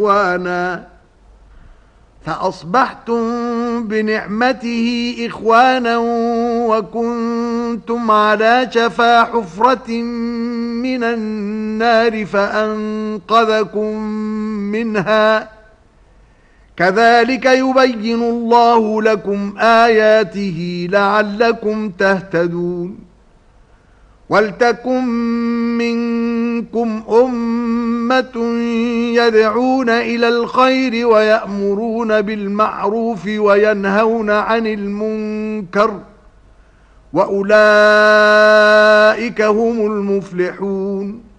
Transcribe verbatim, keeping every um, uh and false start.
إخوانا فأصبحتم بنعمته إخوانا وكنتم على شفا حفرة من النار فأنقذكم منها كذلك يبين الله لكم آياته لعلكم تهتدون ولتكن منكم أمة يدعون إلى الخير ويأمرون بالمعروف وينهون عن المنكر وأولئك هم المفلحون